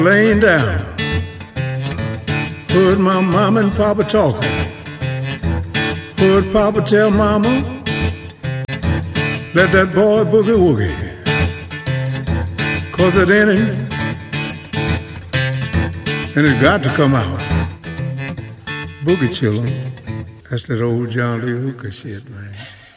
Laying down, heard my mama and papa talking. Heard papa tell mama, let that boy boogie woogie, 'cause it in him, and it's got to come out. Boogie chillin', that's that old John Lee Hooker shit, man.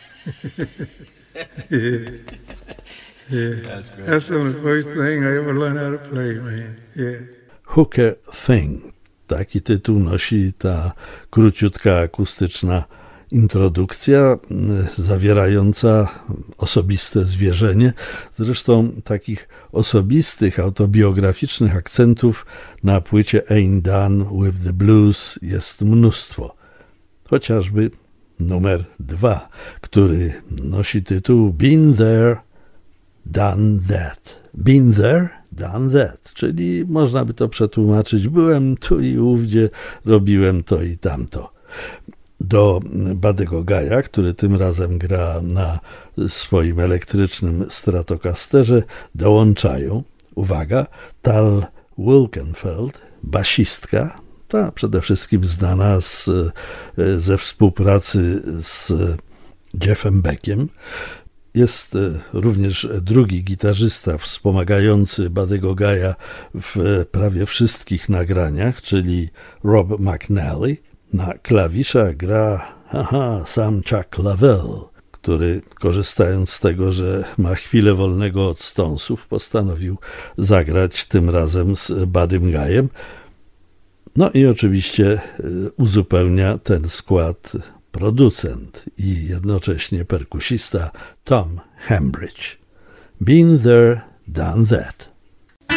Yeah. That's the first thing I ever learned how to play, man. Yeah. Hooker Thing. Taki tytuł nosi ta króciutka akustyczna introdukcja zawierająca osobiste zwierzenie. Zresztą takich osobistych, autobiograficznych akcentów na płycie Ain't Done with the Blues jest mnóstwo. Chociażby numer 2, który nosi tytuł Been There, Done That. Been there, done that. Czyli można by to przetłumaczyć: byłem tu i ówdzie, robiłem to i tamto. Do Buddy'ego Guy'a, który tym razem gra na swoim elektrycznym Stratocasterze, dołączają, uwaga, Tal Wilkenfeld, basistka, ta przede wszystkim znana ze współpracy z Jeffem Beckiem. Jest również drugi gitarzysta wspomagający Buddy'ego Guy'a w prawie wszystkich nagraniach, czyli Rob McNally. Na klawiszach gra sam Chuck Leavell, który, korzystając z tego, że ma chwilę wolnego od Stonesów, postanowił zagrać tym razem z Buddym Guy'em. No i oczywiście uzupełnia ten skład producent i jednocześnie perkusista Tom Hambridge. Been there, done that.